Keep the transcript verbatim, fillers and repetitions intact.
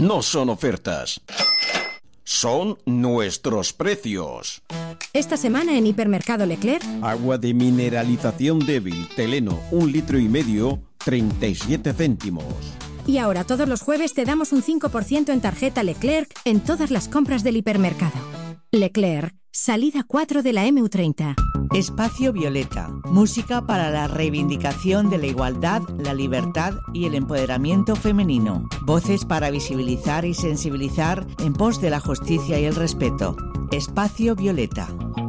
no son ofertas. Son nuestros precios. Esta semana en Hipermercado Leclerc. Agua de mineralización débil, Teleno, un litro y medio, treinta y siete céntimos. Y ahora todos los jueves te damos un cinco por ciento en tarjeta Leclerc en todas las compras del hipermercado. Leclerc, salida cuatro de la eme u treinta. Espacio Violeta, música para la reivindicación de la igualdad, la libertad y el empoderamiento femenino. Voces para visibilizar y sensibilizar en pos de la justicia y el respeto. Espacio Violeta.